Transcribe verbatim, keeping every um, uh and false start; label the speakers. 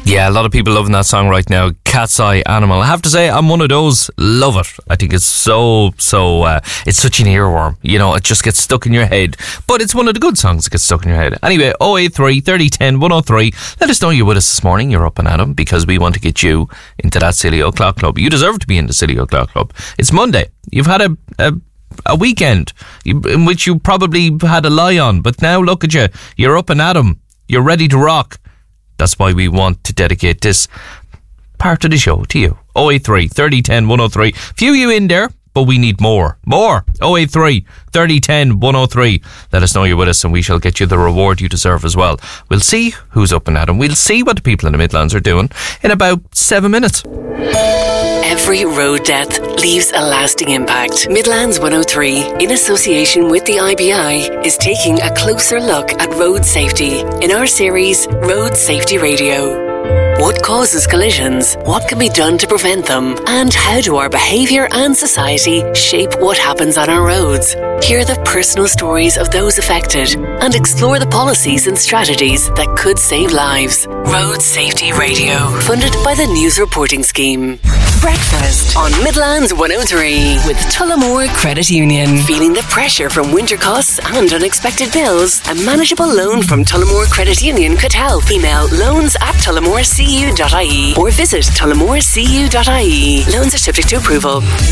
Speaker 1: Yeah, a lot of people loving that song right now. Cat's Eye Animal. I have to say, I'm one of those. Love it. I think it's so, so, uh, it's such an earworm. You know, it just gets stuck in your head. But it's one of the good songs that gets stuck in your head. Anyway, oh eight three, thirty ten, one oh three. Let us know you're with us this morning. You're up and at 'em because we want to get you into that Silly O'Clock Club. You deserve to be in the Silly O'Clock Club. It's Monday. You've had a, a a weekend in which you probably had a lie on, but now look at you. You're up and at 'em. You're ready to rock. That's why we want to dedicate this part of the show to you. oh eight three, thirty ten, one oh three. Few you in there, but we need more. More. oh eight three, thirty ten, one oh three. Let us know you're with us and we shall get you the reward you deserve as well. We'll see who's up and at 'em. We'll see what the people in the Midlands are doing in about seven minutes.
Speaker 2: Every road death leaves a lasting impact. Midlands one oh three, in association with the I B I, is taking a closer look at road safety in our series Road Safety Radio. What causes collisions? What can be done to prevent them? And how do our behaviour and society shape what happens on our roads? Hear the personal stories of those affected and explore the policies and strategies that could save lives. Road Safety Radio, funded by the News Reporting Scheme. Breakfast on Midlands one oh three with Tullamore Credit Union. Feeling the pressure from winter costs and unexpected bills? A manageable loan from Tullamore Credit Union could help. Email loans at tullamore c u dot I E or visit tullamore c u dot I E. Loans are subject to approval.